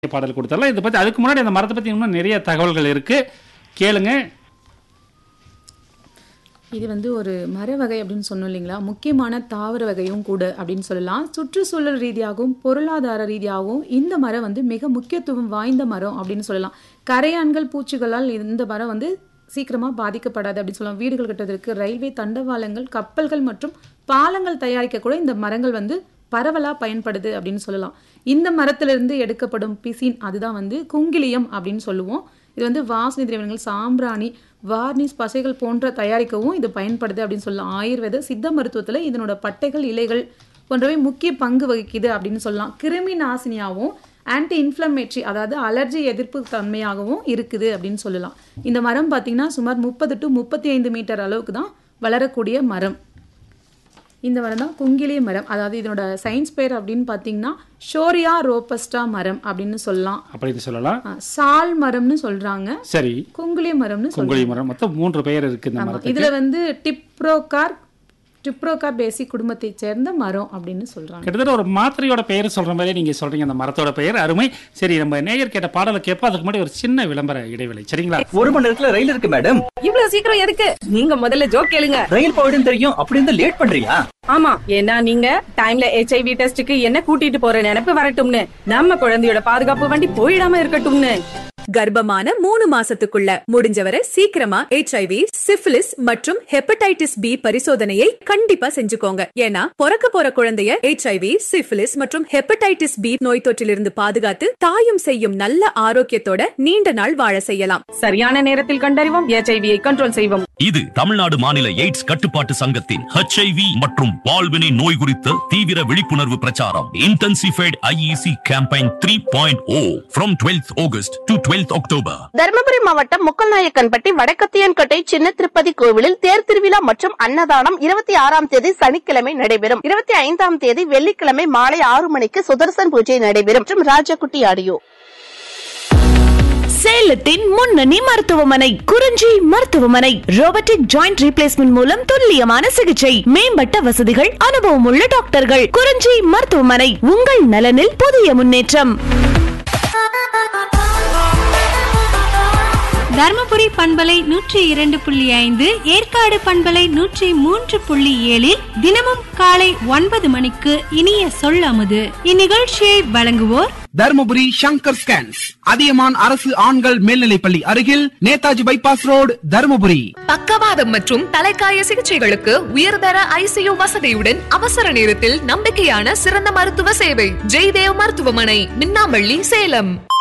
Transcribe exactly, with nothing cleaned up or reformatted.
பாடல் கொடுத்தரலாம். இதை பற்றி அதுக்கு முன்னாடி அந்த மரத்தை பற்றி இன்னும் நிறைய தகவல்கள் இருக்குது, கேளுங்க. இது வந்து ஒரு மர வகை அப்படின்னு சொன்னோம் இல்லைங்களா, முக்கியமான தாவர வகையும் கூட அப்படின்னு சொல்லலாம். சுற்றுச்சூழல் ரீதியாகவும் பொருளாதார ரீதியாகவும் இந்த மரம் வந்து மிக முக்கியத்துவம் வாய்ந்த மரம் அப்படின்னு சொல்லலாம். கரையான்கள் பூச்சிகளால் இந்த மரம் வந்து சீக்கிரமாக பாதிக்கப்படாது அப்படின்னு சொல்லலாம். வீடுகள் கட்டுவதற்கு, ரயில்வே தண்டவாளங்கள், கப்பல்கள் மற்றும் பாலங்கள் தயாரிக்க கூட இந்த மரங்கள் வந்து பரவலாக பயன்படுது அப்படின்னு சொல்லலாம். இந்த மரத்திலிருந்து எடுக்கப்படும் பிசின் அதுதான் வந்து குங்கிலியம் அப்படின்னு சொல்லுவோம். இது வந்து வாசனை திரவியங்கள், சாம்பிராணி, வார்னிஸ், பசைகள் போன்ற தயாரிக்கவும் இது பயன்படுது அப்படின்னு சொல்லலாம். ஆயுர்வேத சித்த மருத்துவத்தில் இதனோட பட்டைகள், இலைகள் போன்றவை முக்கிய பங்கு வகிக்குது அப்படின்னு சொல்லலாம். கிருமி நாசினியாகவும் ஆன்டி இன்ஃப்ளமேட்டரி அதாவது அலர்ஜி எதிர்ப்பு தன்மையாகவும் இருக்குது அப்படின்னு சொல்லலாம். இந்த மரம் பார்த்தீங்கன்னா சுமார் முப்பது டு முப்பத்தி ஐந்து மீட்டர் அளவுக்கு தான் வளரக்கூடிய மரம். இந்த மரம் தான் குங்கிலிய மரம். அதாவது இதனோட சயின்ஸ் பேர் அப்படின்னு பார்த்தீங்கன்னா ஷோரியா ரோபஸ்டா மரம் அப்படின்னு சொல்லலாம். அப்படின்னு சொல்லலாம். சால் மரம்னு சொல்றாங்க. சரி, குங்கிலிய மரம்னு குங்கிலிய மரம். மொத்தம் மூன்று பெயர் இருக்கு இந்த மரத்துக்கு. இதுல வந்து டிப்ரோகார் டிப்ரோகார் பேசி குடும்பத்தை சேர்ந்த மரம் அப்படின்னு சொல்றாங்க. கிட்டத்தட்ட ஒரு மாத்திரையோட பெயர் சொல்ற மாதிரி நீங்க சொல்றீங்க அந்த மரத்தோட பெயர். அருமை. சரி, நம்ம நேயர் கேட்ட பாடலை கேட்போம். அதுக்கு முன்னாடி ஒரு சின்ன விளம்பர இடைவேளை. சரிங்களா? ஒரு மணி நேரத்துல ரயில் இருக்கு மேடம். இவ்வளவு சீக்கிரம் எதுக்கு? நீங்க முதல்ல ஜோக் கேளுங்க. ரயில் போயிடும் தெரியும், அப்படி இருந்தா லேட் பண்றியா? ஆமா, ஏன்னா நீங்க டைம்ல ஹெச்ஐவி டெஸ்டுக்கு என்ன கூட்டிட்டு போற நினைப்பு வரட்டும்னு, நம்ம குழந்தையோட பாதுகாப்பு வண்டி போயிடாம இருக்கட்டும்னு. கர்ப்பமான மூணு மாசத்துக்குள்ள முடிஞ்சவரை சீக்கிரமா ஹெச்ஐவி, சிபிலிஸ் மற்றும் ஹெப்படைட்டிஸ் பி பரிசோதனையை கண்டிப்பா செஞ்சுக்கோங்க. ஏன்னா பிறக்க போற குழந்தைய ஹெச்ஐவி, சிபிலிஸ் மற்றும் ஹெப்படைட்டிஸ் பி நோய் தொற்றிலிருந்து பாதுகாத்து தாயும் செய்யும் நல்ல ஆரோக்கியத்தோட நீண்ட நாள் வாழ செய்யலாம். சரியான நேரத்தில் கண்டறிவோம், ஹெச்ஐவியை கண்ட்ரோல் செய்வோம். இது தமிழ்நாடு மாநில எய்ட்ஸ் கட்டுப்பாட்டு சங்கத்தின் ஹெச்ஐவி மற்றும் பால்வினை நோய் குறித்த தீவிர விழிப்புணர்வு பிரச்சாரம். Intensified IEC campaign three point O from twelfth August to twelfth October. Dharmapuri மாவட்டம் முக்கல்நாயக்கன்பட்டி வடக்கத்தியன்கோட்டை சின்ன திருப்பதி கோவிலில் தேர் திருவிழா மற்றும் அன்னதானம் இருபத்தி ஆறாம் தேதி சனிக்கிழமை நடைபெறும். இருபத்தி ஐந்தாம் தேதி வெள்ளிக்கிழமை மாலை ஆறு மணிக்கு சுதர்சன் பூஜை நடைபெறும். மற்றும் ராஜகுட்டி ஆடியோ. சேலத்தின் முன்னணி மருத்துவமனை குறிஞ்சி மருத்துவமனை. ரோபோட்டிக் ஜாயிண்ட் ரீப்ளேஸ்மெண்ட் மூலம் துல்லியமான சிகிச்சை, மேம்பட்ட வசதிகள், அனுபவம் உள்ள டாக்டர்கள். குறிஞ்சி மருத்துவமனை, உங்கள் நலனில் புதிய முன்னேற்றம். தர்மபுரி பண்பலை நூற்றி இரண்டு புள்ளி ஐந்து, ஏற்காடு பண்பலை நூற்றி மூன்று புள்ளி ஏழில் தினமும் காலை ஒன்பது மணிக்கு இனிய சொல்லாமது. இந்நிகழ்ச்சியை வழங்குவோர் தர்மபுரி சங்கர் ஸ்கேன்ஸ், அதியமான் அரசு ஆண்கள் மேல்நிலைப்பள்ளி அருகில், நேதாஜி பைபாஸ் ரோடு, தர்மபுரி. பக்கவாதம் மற்றும் தலைக்காய சிகிச்சைகளுக்கு உயர்தர ஐசியூ வசதியுடன் அவசர நேரத்தில் நம்பிக்கையான சிறந்த மருத்துவ சேவை. ஜெய்தேவ் மருத்துவமனை, மின்னாமள்ளி, சேலம்.